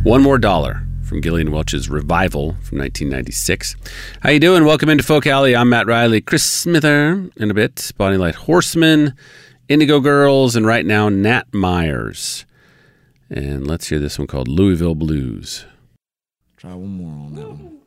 One More Dollar from Gillian Welch's Revival from 1996. How you doing? Welcome into Folk Alley. I'm Matt Riley. Chris Smither in a bit. Bonnie Light Horseman, Indigo Girls, and right now Nat Myers. And let's hear this one called Louisville Blues. Try one more on that one.